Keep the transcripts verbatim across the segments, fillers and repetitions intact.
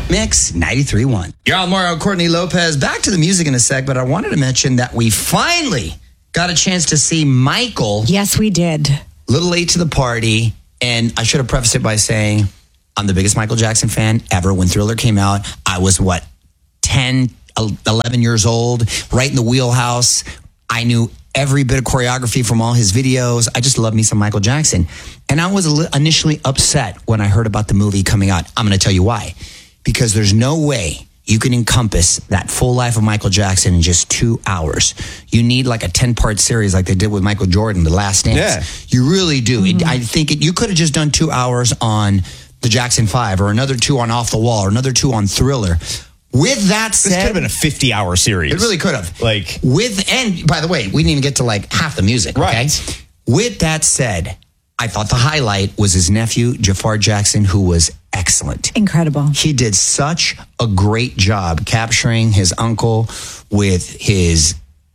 Mix ninety-three point one. You're on Mario Courtney Lopez. Back to the music in a sec, but I wanted to mention that we finally got a chance to see Michael. Yes, we did. A little late to the party, and I should have prefaced it by saying I'm the biggest Michael Jackson fan ever. When Thriller came out, I was, what, ten, eleven years old, right in the wheelhouse. I knew every bit of choreography from all his videos. I just love me some Michael Jackson. And I was initially upset when I heard about the movie coming out. I'm going to tell you why. Because there's no way you can encompass that full life of Michael Jackson in just two hours. You need like a ten-part series like they did with Michael Jordan, The Last Dance. Yeah. You really do. Mm-hmm. It, I think it, you could have just done two hours on the Jackson Five, or another two on Off the Wall, or another two on Thriller. With that said, this could have been a fifty-hour series. It really could have. Like, with and by the way, we didn't even get to like half the music. Right. Okay? With that said, I thought the highlight was his nephew, Jafar Jackson, who was excellent. Incredible. He did such a great job capturing his uncle with his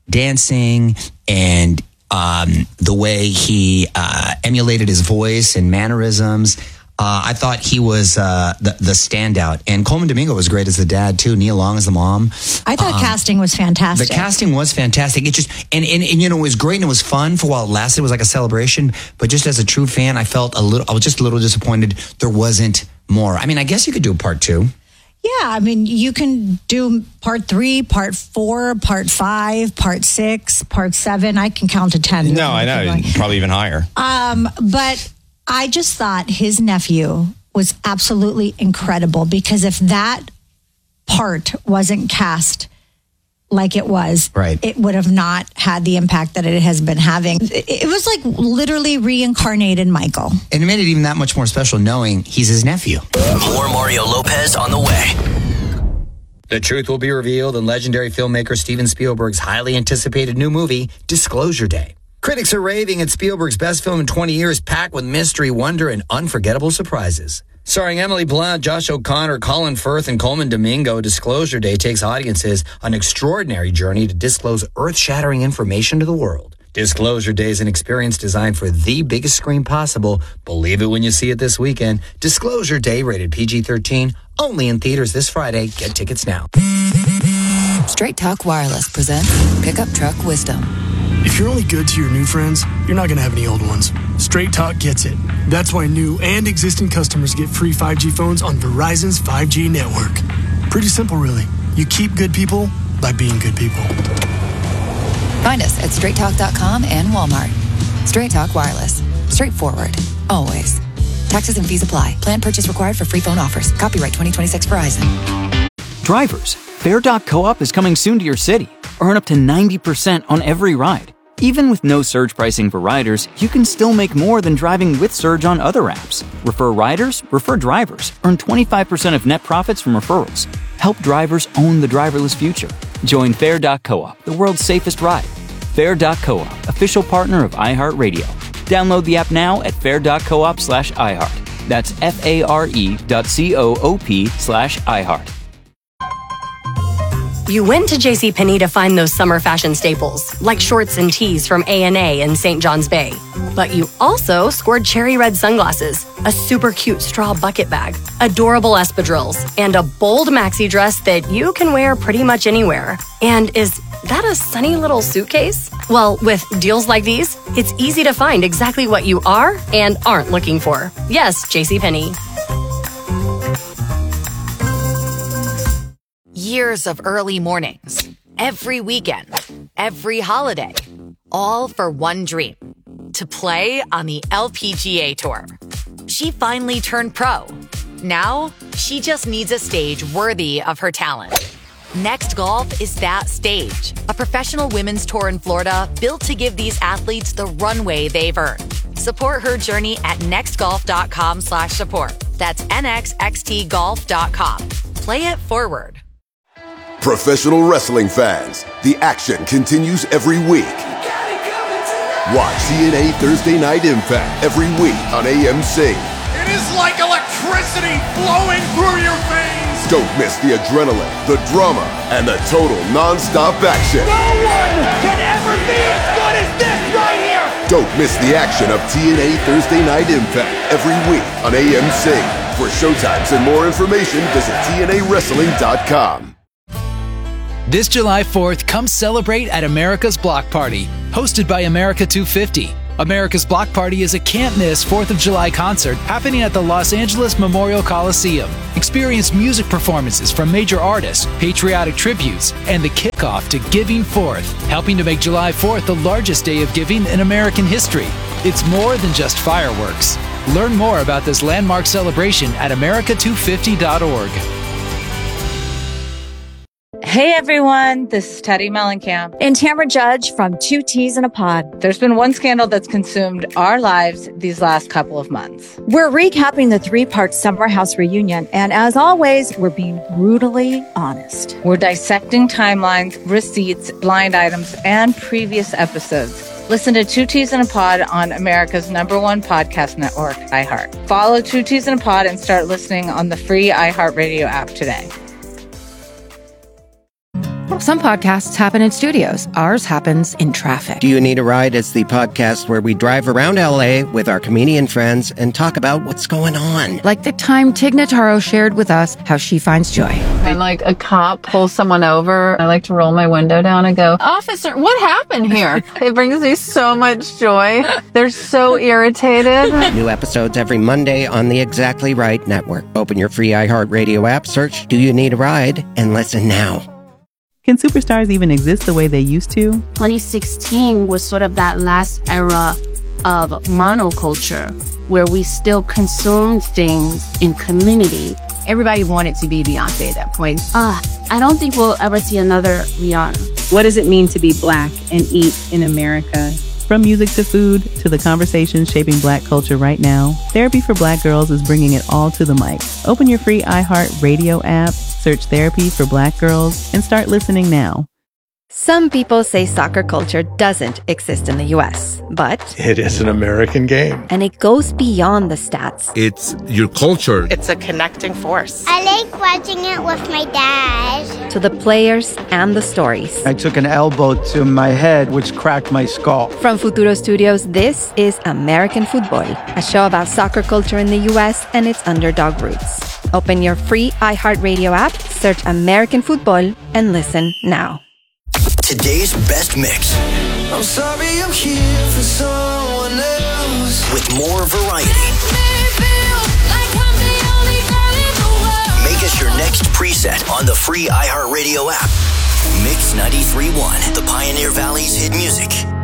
dancing and um, the way he uh, emulated his voice and mannerisms. Uh, I thought he was uh, the, the standout. And Coleman Domingo was great as the dad, too. Nia Long as the mom. I thought um, casting was fantastic. The casting was fantastic. It just, and, and, and, you know, it was great and it was fun for a while it lasted. It was like a celebration. But just as a true fan, I felt a little, I was just a little disappointed there wasn't more. I mean, I guess you could do a part two. Yeah, I mean, you can do part three, part four, part five, part six, part seven. I can count to ten. No, I know. Probably even higher. Um, but I just thought his nephew was absolutely incredible, because if that part wasn't cast like it was, right, it would have not had the impact that it has been having. It was like literally reincarnated Michael. And it made it even that much more special knowing he's his nephew. More Mario Lopez on the way. The truth will be revealed in legendary filmmaker Steven Spielberg's highly anticipated new movie, Disclosure Day. Critics are raving it's Spielberg's best film in twenty years, packed with mystery, wonder, and unforgettable surprises. Starring Emily Blunt, Josh O'Connor, Colin Firth, and Coleman Domingo, Disclosure Day takes audiences on an extraordinary journey to disclose earth-shattering information to the world. Disclosure Day is an experience designed for the biggest screen possible. Believe it when you see it this weekend. Disclosure Day, rated P G thirteen, only in theaters this Friday. Get tickets now. Straight Talk Wireless presents Pickup Truck Wisdom. If you're only good to your new friends, you're not going to have any old ones. Straight Talk gets it. That's why new and existing customers get free five G phones on Verizon's five G network. Pretty simple, really. You keep good people by being good people. Find us at straight talk dot com and Walmart. Straight Talk Wireless. Straightforward. Always. Taxes and fees apply. Plan purchase required for free phone offers. Copyright twenty twenty-six Verizon. Drivers, Fair dot co-op is coming soon to your city. Earn up to ninety percent on every ride. Even with no surge pricing for riders, you can still make more than driving with Surge on other apps. Refer riders, refer drivers. Earn twenty-five percent of net profits from referrals. Help drivers own the driverless future. Join Fair dot co-op, the world's safest ride. Fair dot co-op, official partner of iHeartRadio. Download the app now at fair dot coop slash iHeart. That's F-A-R-E dot C-O-O-P slash iHeart. You went to JCPenney to find those summer fashion staples, like shorts and tees from A and A in Saint John's Bay. But you also scored cherry red sunglasses, a super cute straw bucket bag, adorable espadrilles, and a bold maxi dress that you can wear pretty much anywhere. And is that a sunny little suitcase? Well, with deals like these, it's easy to find exactly what you are and aren't looking for. Yes, JCPenney. Years of early mornings, every weekend, every holiday, all for one dream, to play on the L P G A Tour. She finally turned pro. Now, she just needs a stage worthy of her talent. Next Golf is that stage, a professional women's tour in Florida built to give these athletes the runway they've earned. Support her journey at next golf dot com slash support. That's N X X T golf dot com. Play it forward. Professional wrestling fans, the action continues every week. Watch T N A Thursday Night Impact every week on A M C. It is like electricity flowing through your veins. Don't miss the adrenaline, the drama, and the total non-stop action. No one can ever be as good as this right here. Don't miss the action of T N A Thursday Night Impact every week on A M C. For showtimes and more information, visit T N A wrestling dot com. This July fourth, come celebrate at America's Block Party, hosted by America two fifty. America's Block Party is a can't-miss fourth of July concert happening at the Los Angeles Memorial Coliseum. Experience music performances from major artists, patriotic tributes, and the kickoff to Giving Fourth, helping to make July fourth the largest day of giving in American history. It's more than just fireworks. Learn more about this landmark celebration at America two fifty dot org. Hey everyone, this is Teddy Mellencamp and Tamara Judge from Two Teas in a Pod. There's been one scandal that's consumed our lives these last couple of months. We're recapping the three-part Summer House reunion, and as always, we're being brutally honest. We're dissecting timelines, receipts, blind items, and previous episodes. Listen to Two Teas in a Pod on America's number one podcast network, iHeart. Follow Two Teas in a Pod and start listening on the free iHeartRadio app today. Some podcasts happen in studios. Ours happens in traffic. Do You Need a Ride? It's the podcast where we drive around L A with our comedian friends and talk about what's going on. Like the time Tig Notaro shared with us how she finds joy. When like a cop pulls someone over, I like to roll my window down and go, "Officer, what happened here?" It brings me so much joy. They're so irritated. New episodes every Monday on the Exactly Right Network. Open your free iHeartRadio app, search Do You Need a Ride, and listen now. Can superstars even exist the way they used to? twenty sixteen was sort of that last era of monoculture where we still consumed things in community. Everybody wanted to be Beyonce at that point. Uh, I don't think we'll ever see another Rihanna. What does it mean to be Black and eat in America? From music to food to the conversations shaping Black culture right now, Therapy for Black Girls is bringing it all to the mic. Open your free iHeartRadio app, search Therapy for Black Girls, and start listening now. Some people say soccer culture doesn't exist in the U S, but it is an American game. And it goes beyond the stats. It's your culture. It's a connecting force. I like watching it with my dad. To the players and the stories. I took an elbow to my head, which cracked my skull. From Futuro Studios, this is American Football, a show about soccer culture in the U S and its underdog roots. Open your free iHeartRadio app, search American Football, and listen now. Today's best mix. I'm sorry I'm here for someone else. With more variety. Like I'm the only girl in the world. Make us your next preset on the free iHeartRadio app. Mix ninety-three point one, the Pioneer Valley's hit music.